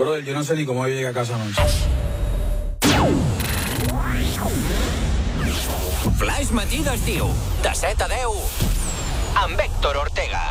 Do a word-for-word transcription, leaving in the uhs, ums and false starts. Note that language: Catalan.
Brother, yo no sé ni cómo yo llegué a casa anoche. Flaix matí d'estiu, de set a deu, amb Héctor Ortega.